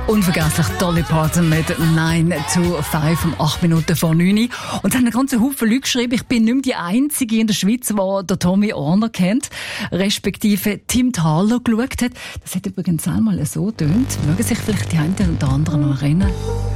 Unvergesslich Dolly Parton mit 9 to 5 um 8 Minuten vor 9. Und es haben einen ganzen Haufen Leute geschrieben, ich bin nicht mehr die Einzige in der Schweiz, die den Tommy Orner kennt, respektive Tim Thaler geschaut hat. Das hat übrigens einmal so getönt. Mögen sich vielleicht die einen oder anderen noch erinnern?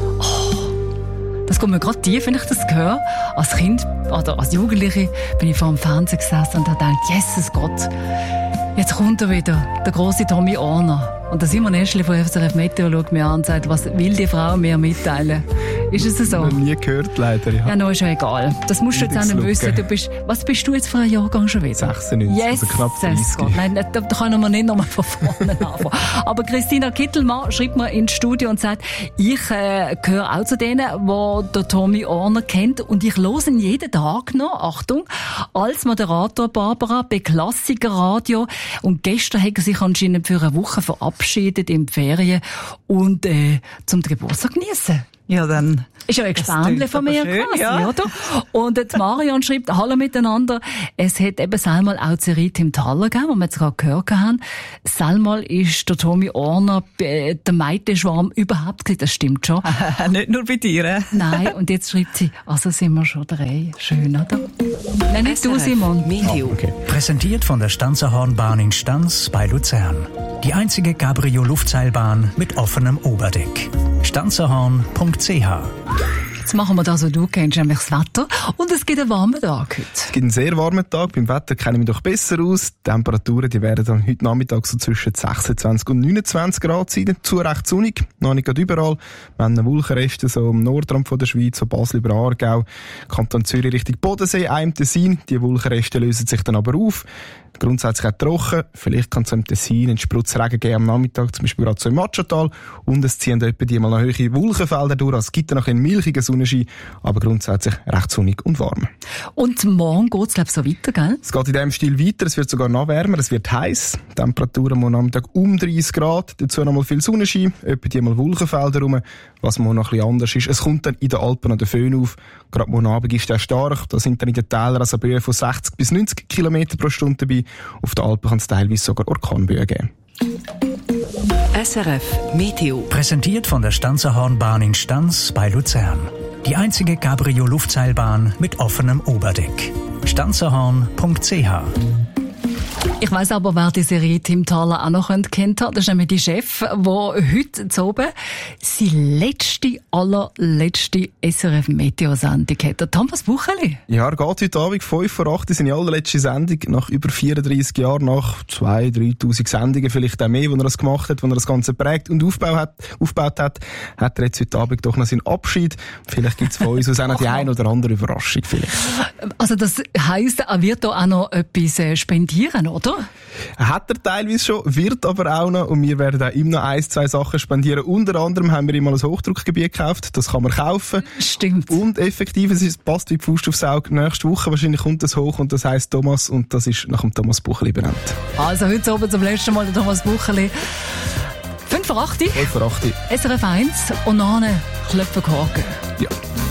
Das kommt mir gerade tief, wenn ich das höre. Als Kind oder als Jugendliche bin ich vor dem Fernseher gesessen und habe gedacht, Jesus Gott, jetzt kommt er wieder, der grosse Tommy Orner. Und der Simon Eschli von SRF Meteo schaut mir an und sagt, was will die Frau mir mitteilen? Ist es so? Noch nie gehört, leider. Ja, no, ist ja egal. Das musst du jetzt auch nicht wissen. Was bist du jetzt für ein Jahrgang schon wieder? 96, yes, also knapp 30. Gott. Nein, da können wir nicht nochmal von vorne anfangen. Aber Christina Kittelmann schreibt mir ins Studio und sagt, ich gehöre auch zu denen, die den Tommy Orner kennt. Und ich höre ihn jeden Tag noch, Achtung, als Moderator Barbara bei Klassiker Radio. Und gestern hat er sich anscheinend für eine Woche verabschiedet in die Ferien und zum Geburtstag genießen. Ja, dann. Ist ja ein Gespendle von mir schön, quasi, ja. oder? Und die Marion schreibt, hallo miteinander. Es hat eben einmal auch die Serie Tim Thaler gegeben, die wir jetzt gerade gehört haben. Einmal ist der Tommy Orner der Meitenschwarm überhaupt gewesen. Das stimmt schon. Nicht nur bei dir. Nein, und jetzt schreibt sie, also sind wir schon drei. Schön, oder? Nein, nicht du, Simon. Meteo. Okay. Präsentiert von der Stanzerhornbahn in Stanz bei Luzern. Die einzige Cabrio-Luftseilbahn mit offenem Oberdeck. stanzerhorn.ch. Jetzt machen wir das, was du kennst, nämlich das Wetter. Und es gibt einen warmen Tag heute. Es gibt einen sehr warmen Tag. Beim Wetter kenne ich mich doch besser aus. Die Temperaturen die werden dann heute Nachmittag so zwischen 26 und 29 Grad sein. Dazu recht sonnig. Noch nicht gerade überall. Wir haben Wolkenreste so am Nordrand von der Schweiz, so Basel über Aargau, Kanton Zürich Richtung Bodensee, im Tessin. Die Wolkenreste lösen sich dann aber auf. Grundsätzlich auch trocken. Vielleicht kann es im Tessin einen Spritzregen geben am Nachmittag, zum Beispiel gerade so im Matschatal. Und es ziehen etwa die mal noch hohe Wolkenfelder durch. Es gibt dann noch einen milchigen Sonnenschein, aber grundsätzlich recht sonnig und warm. Und morgen geht es, glaube ich, so weiter, gell? Es geht in diesem Stil weiter. Es wird sogar noch wärmer. Es wird heiß. Temperaturen am Nachmittag um 30 Grad. Dazu noch mal viel Sonnenschein. Etwa die mal Wolkenfelder rum. Was morgen noch ein bisschen anders ist. Es kommt dann in den Alpen noch der Föhn auf. Gerade morgen Abend ist der stark. Da sind dann in den Tälern also Böen von 60 bis 90 km pro Stunde dabei. Auf den Alpen kann es teilweise sogar Orkanböen geben. SRF Meteo. Präsentiert von der Stanzerhornbahn in Stanz bei Luzern. Die einzige Cabrio-Luftseilbahn mit offenem Oberdeck. stanzerhorn.ch. Ich weiss aber, wer die Serie Tim Thaler auch noch kennt hat. Das ist nämlich die Chef, der heute zu oben seine allerletzte SRF-Meteo-Sendung hat. Der Thomas Bucheli. Ja, er geht heute Abend 5 vor 8 in seine allerletzte Sendung. Nach über 34 Jahren, nach 2.000, 3.000 Sendungen, vielleicht auch mehr, wo er das gemacht hat, wo er das Ganze prägt und aufgebaut hat er jetzt heute Abend doch noch seinen Abschied. Vielleicht gibt es von uns auch noch die ein oder andere Überraschung. Vielleicht. Also das heisst, er wird da auch noch etwas spendieren, oder? Hat er teilweise schon, wird aber auch noch. Und wir werden auch ihm noch 1-2 Sachen spendieren. Unter anderem haben wir ihm mal ein Hochdruckgebiet gekauft. Das kann man kaufen. Stimmt. Und effektiv, es passt wie die Faust aufs Auge. Nächste Woche wahrscheinlich kommt das hoch und das heisst Thomas. Und das ist nach dem Thomas Bucheli benannt. Also heute oben zum letzten Mal der Thomas Bucheli. 5 vor 8. 5 vor 8. SRF 1 und nachher Klöpfenkorken.